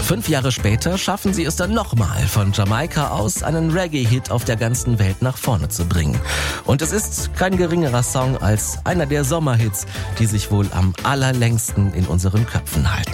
5 Jahre später schaffen sie es dann nochmal, von Jamaika aus einen Reggae-Hit auf der ganzen Welt nach vorne zu bringen. Und es ist kein geringerer Song als einer der Sommerhits, die sich wohl am allerlängsten in unseren Köpfen halten.